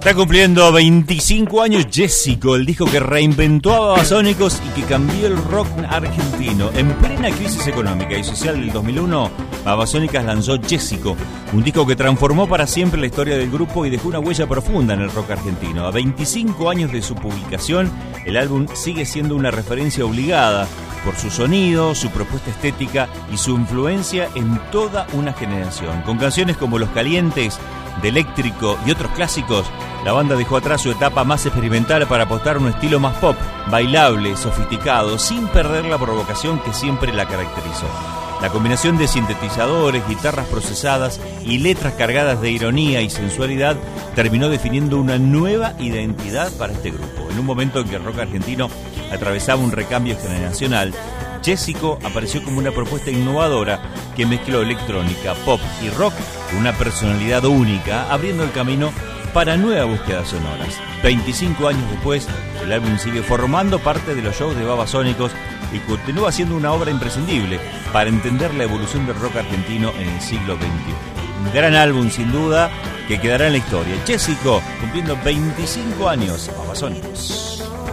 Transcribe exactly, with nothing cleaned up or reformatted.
Está cumpliendo veinticinco años Jessico, el disco que reinventó a Babasónicos y que cambió el rock argentino. En plena crisis económica y social del dos mil uno, Babasónicas lanzó Jessico, un disco que transformó para siempre la historia del grupo y dejó una huella profunda en el rock argentino. A veinticinco años de su publicación, el álbum sigue siendo una referencia obligada por su sonido, su propuesta estética y su influencia en toda una generación. Con canciones como Los Calientes, de Eléctrico y otros clásicos, la banda dejó atrás su etapa más experimental para apostar a un estilo más pop, bailable, sofisticado, sin perder la provocación que siempre la caracterizó. La combinación de sintetizadores, guitarras procesadas y letras cargadas de ironía y sensualidad terminó definiendo una nueva identidad para este grupo. En un momento en que el rock argentino atravesaba un recambio generacional, Jessico apareció como una propuesta innovadora que mezcló electrónica, pop y rock con una personalidad única, abriendo el camino para nuevas búsquedas sonoras. veinticinco años después, el álbum sigue formando parte de los shows de Babasónicos y continúa siendo una obra imprescindible para entender la evolución del rock argentino en el siglo veintiuno. Un gran álbum, sin duda, que quedará en la historia. Jessico, cumpliendo veinticinco años, Babasónicos.